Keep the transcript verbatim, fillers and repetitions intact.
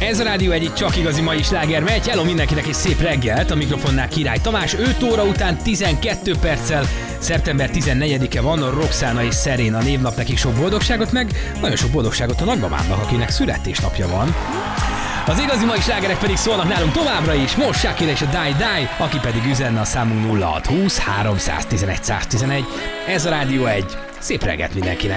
Ez a Rádió egy csak igazi mai sláger megy. Hello mindenkinek és szép reggelt. A mikrofonnál Király Tamás. öt óra után tizenkét perccel szeptember tizennegyedike van. A Roxana és Szerén a névnap, nekik sok boldogságot, meg nagyon sok boldogságot a nagymamámnak, akinek születésnapja van. Az igazi mai slágerek pedig szólnak nálunk továbbra is. Most Shakira és a Die Die, aki pedig üzenne a számunk nulla hat húsz háromszáztizenegy száztizenegy. Ez a Rádió egy. Szép reggelt mindenkinek.